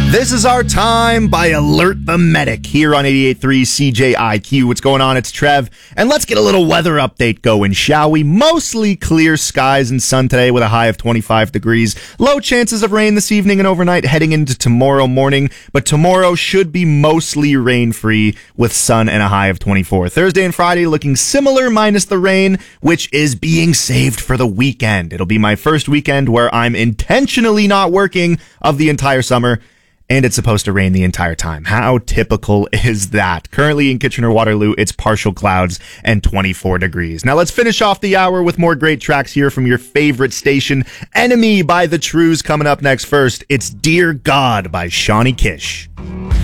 This is Our Time by Alert the Medic here on 88.3 CJIQ. What's going on? It's Trev. And let's get a little weather update going, shall we? Mostly clear skies and sun today with a high of 25 degrees. Low chances of rain this evening and overnight heading into tomorrow morning. But tomorrow should be mostly rain-free with sun and a high of 24. Thursday and Friday looking similar minus the rain, which is being saved for the weekend. It'll be my first weekend where I'm intentionally not working of the entire summer. And it's supposed to rain the entire time. How typical is that? Currently in Kitchener-Waterloo, it's partial clouds and 24 degrees. Now let's finish off the hour with more great tracks here from your favorite station. Enemy by The Trews coming up next. First, it's Dear God by Shawnee Kish.